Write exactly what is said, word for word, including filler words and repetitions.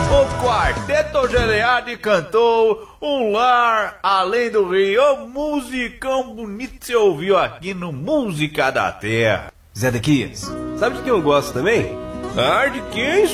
O Quarteto Geleade cantou Um Lar Além do Rio. Ô, musicão bonito você ouviu aqui no Música da Terra. Zé Dequias, sabe de quem eu gosto também? Ah, de quem,